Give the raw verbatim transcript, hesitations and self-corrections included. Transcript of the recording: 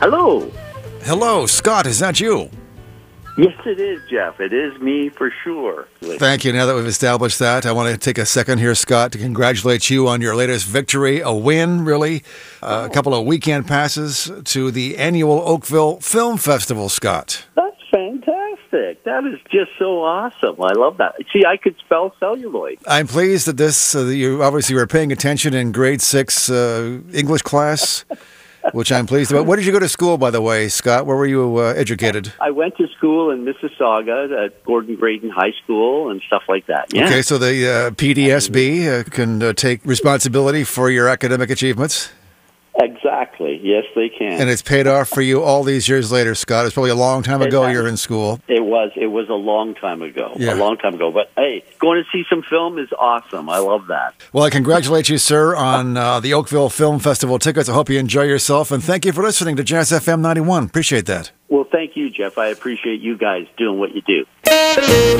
Hello. Hello, Scott, is that you? Yes, it is, Jeff. It is me for sure. Thank you. Now that we've established that, I want to take a second here, Scott, to congratulate you on your latest victory, a win, really. Uh, Oh. A couple of weekend passes to the annual Oakville Film Festival, Scott. That's fantastic. That is just so awesome. I love that. See, I could spell celluloid. I'm pleased that this, uh, that you obviously were paying attention in grade six uh, English class, which I'm pleased about. Where did you go to school, by the way, Scott? Where were you uh, educated? I went to school in Mississauga at Gordon Graydon High School and stuff like that. Yeah. Okay, so the uh, P D S B uh, can uh, take responsibility for your academic achievements? Exactly. Yes, they can. And it's paid off for you all these years later, Scott. It's probably a long time ago you're in school. It was. It was a long time ago. Yeah. A long time ago. But hey, going to see some film is awesome. I love that. Well, I congratulate you, sir, on uh, the Oakville Film Festival tickets. I hope you enjoy yourself, and thank you for listening to Jazz F M ninety-one. Appreciate that. Well, thank you, Jeff. I appreciate you guys doing what you do.